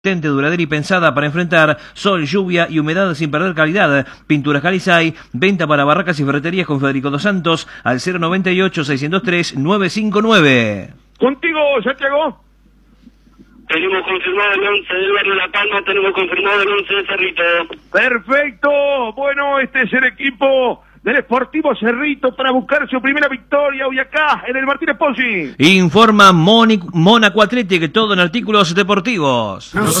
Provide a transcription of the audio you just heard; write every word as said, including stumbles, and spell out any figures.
Tente duradera y pensada para enfrentar sol, lluvia y humedad sin perder calidad. Pinturas Calizay, venta para barracas y ferreterías con Federico Dos Santos al cero noventa y ocho, seiscientos tres, novecientos cincuenta y nueve. Contigo, Santiago. Tenemos confirmado el once del barrio La Palma, tenemos confirmado el once de Cerrito. Perfecto. Bueno, este es el equipo del Sportivo Cerrito para buscar su primera victoria hoy acá en el Martínez Pozzi. Informa Mónaco Athletic, todo en artículos deportivos.